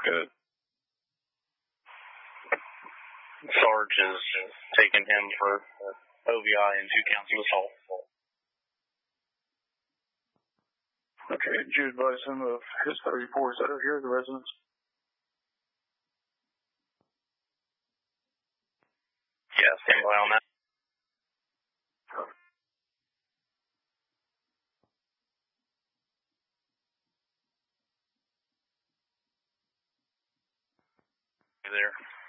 Good. Sarge is taking him for OVI and 2 counts of assault. Okay, did you advise him of his 34s that are here, the residents? Yeah, stand by on that. There.